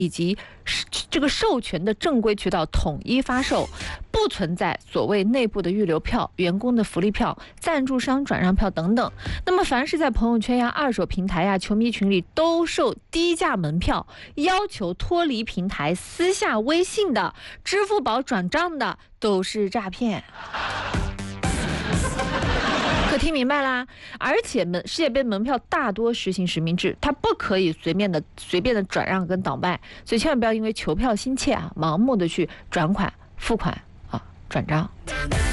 以及这个授权的正规渠道统一发售，不存在所谓内部的预留票、员工的福利票、赞助商转让票等等。那么，凡是在朋友圈呀、二手平台呀、球迷群里兜售低价门票，要求脱离平台、私下微信的、支付宝转账的，都是诈骗。可听明白啦？而且世界杯门票大多实行实名制，它不可以随便的转让跟倒卖，所以千万不要因为求票心切啊，盲目的去转款、付款啊、转账。